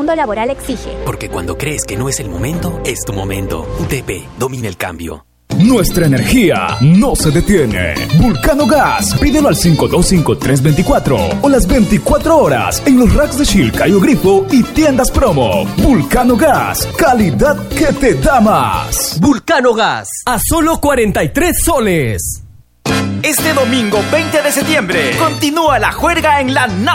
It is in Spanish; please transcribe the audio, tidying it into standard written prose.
mundo laboral exige. Porque cuando crees que no es el momento, es tu momento. UTP, domina el cambio. Nuestra energía no se detiene. Vulcano Gas, pídelo al 525324 o las 24 horas en los racks de Chilcayo Grifo y tiendas promo. Vulcano Gas, calidad que te da más. Vulcano Gas, a solo 43 soles. Este domingo 20 de septiembre continúa la juerga en la